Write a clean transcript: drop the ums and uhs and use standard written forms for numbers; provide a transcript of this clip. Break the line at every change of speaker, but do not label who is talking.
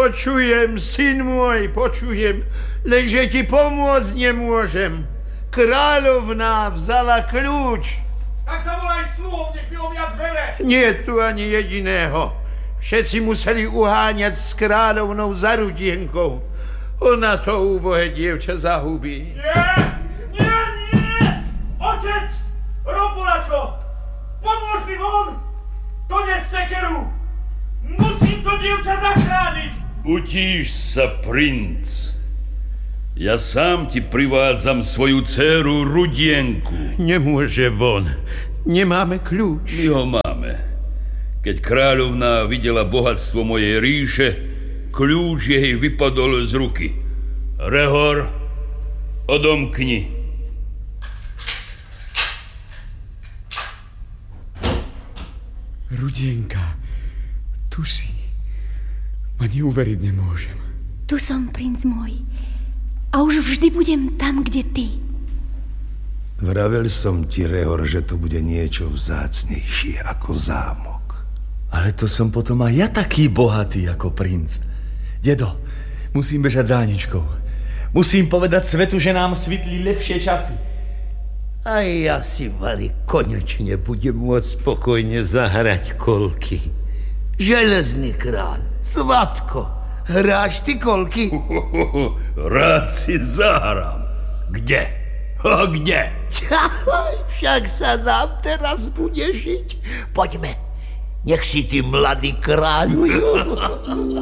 Počujem, syn môj, počujem, lenže ti pomôcť nemôžem. Kráľovná vzala kľúč.
Tak zavolaj sluhov, nech mi omia dvere.
Nie tu ani jediného. Všetci museli uháňať s kráľovnou za Rudienkou. Ona to úbohé dievča zahubí.
Nie! Otec! Robulačo! Pomôž mi von! Dones sekeru! Musím to dievča zachrániť!
Utíš sa, princ. Ja sám ti privádzam svoju dcéru Rudienku.
Nemôže von. Nemáme kľúč.
My ho máme. Keď kráľovná videla bohatstvo mojej ríše, kľúč jej vypadol z ruky. Rehor, odomkni.
Rudienka, tu si. Ma neuveriť nemôžem.
Tu som, princ môj. A už vždy budem tam, kde ty.
Vravel som ti, Rehor, že to bude niečo vzácnejšie ako zámok.
Ale to som potom aj ja taký bohatý ako princ. Dedo, musím bežať za Aničkou. Musím povedať svetu, že nám svitli lepšie časy.
A ja si, Vali, konečne budem môcť spokojne zahrať kolky. Železný kráľ, Svatko, hráš ty kolky?
Rád si zahrám. Kde? Kde?
Však sa nám teraz bude žiť. Poďme, nech si ty mladý kráľujú.